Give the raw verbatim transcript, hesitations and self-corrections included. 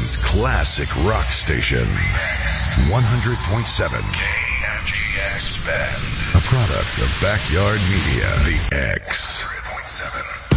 Portland's classic rock station. one hundred point seven K M G X Bend. A product of Backyard Media. The X. one hundred point seven